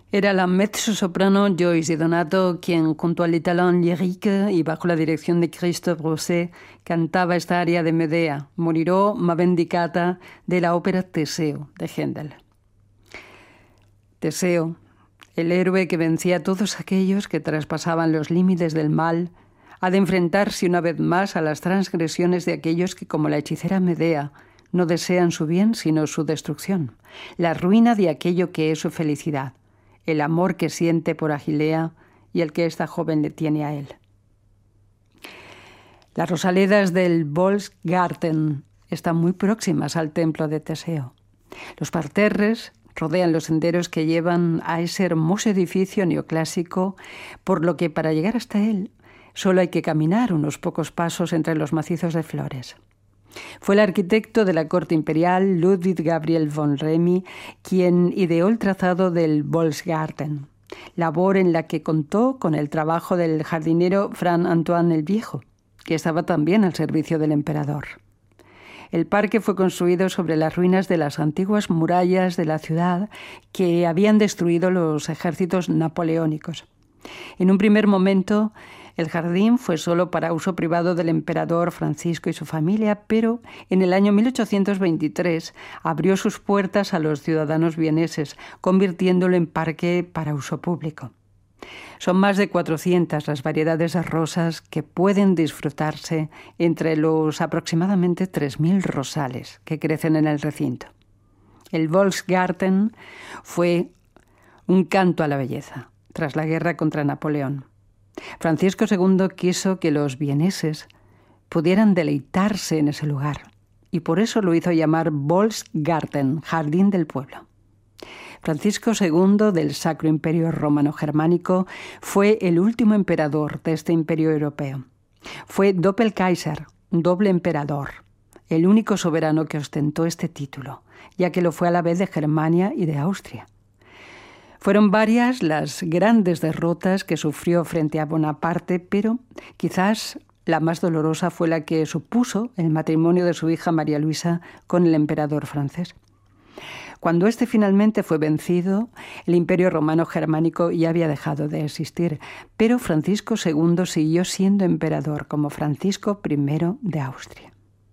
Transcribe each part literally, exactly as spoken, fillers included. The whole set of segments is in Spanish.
Era la mezzosoprano Joyce Di Donato quien, junto al Talent Lyrique y bajo la dirección de Christophe Rousset, cantaba esta aria de Medea, Morirò ma vendicata, de la ópera Teseo de Händel. Teseo, el héroe que vencía a todos aquellos que traspasaban los límites del mal, ha de enfrentarse una vez más a las transgresiones de aquellos que, como la hechicera Medea, no desean su bien sino su destrucción, la ruina de aquello que es su felicidad, el amor que siente por Agilea y el que esta joven le tiene a él. Las rosaledas del Volksgarten están muy próximas al templo de Teseo. Los parterres rodean los senderos que llevan a ese hermoso edificio neoclásico, por lo que para llegar hasta él solo hay que caminar unos pocos pasos entre los macizos de flores. Fue el arquitecto de la corte imperial, Ludwig Gabriel von Remy, quien ideó el trazado del Volksgarten, labor en la que contó con el trabajo del jardinero Franz Antoine el Viejo, que estaba también al servicio del emperador. El parque fue construido sobre las ruinas de las antiguas murallas de la ciudad que habían destruido los ejércitos napoleónicos. En un primer momento, el jardín fue solo para uso privado del emperador Francisco y su familia, pero en el año mil ochocientos veintitrés abrió sus puertas a los ciudadanos vieneses, convirtiéndolo en parque para uso público. Son más de cuatrocientas las variedades de rosas que pueden disfrutarse entre los aproximadamente tres mil rosales que crecen en el recinto. El Volksgarten fue un canto a la belleza tras la guerra contra Napoleón. Francisco segundo quiso que los vieneses pudieran deleitarse en ese lugar y por eso lo hizo llamar Volksgarten, Jardín del Pueblo. Francisco segundo del Sacro Imperio Romano Germánico fue el último emperador de este imperio europeo. Fue Doppelkaiser, doble emperador, el único soberano que ostentó este título, ya que lo fue a la vez de Germania y de Austria. Fueron varias las grandes derrotas que sufrió frente a Bonaparte, pero quizás la más dolorosa fue la que supuso el matrimonio de su hija María Luisa con el emperador francés. Cuando éste finalmente fue vencido, el Imperio Romano Germánico ya había dejado de existir, pero Francisco segundo siguió siendo emperador como Francisco primero de Austria.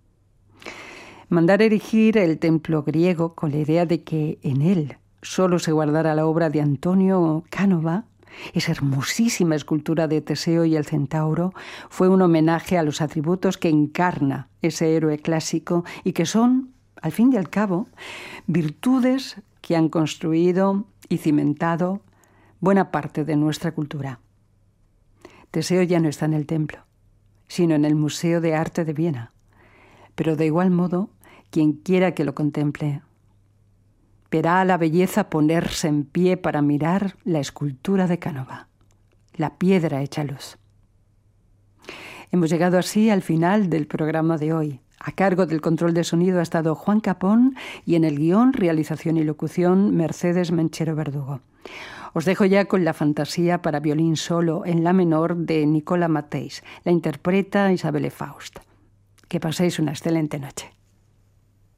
Mandar erigir el templo griego con la idea de que en él solo se guardara la obra de Antonio Canova, esa hermosísima escultura de Teseo y el centauro, fue un homenaje a los atributos que encarna ese héroe clásico y que son, al fin y al cabo, virtudes que han construido y cimentado buena parte de nuestra cultura. Teseo ya no está en el templo, sino en el Museo de Arte de Viena. Pero de igual modo, quien quiera que lo contemple, verá a la belleza ponerse en pie para mirar la escultura de Canova, la piedra hecha luz. Hemos llegado así al final del programa de hoy. A cargo del control de sonido ha estado Juan Capón y en el guión, realización y locución, Mercedes Menchero Verdugo. Os dejo ya con la fantasía para violín solo en la menor de Nicola Matthijs. La interpreta Isabelle Faust. Que paséis una excelente noche.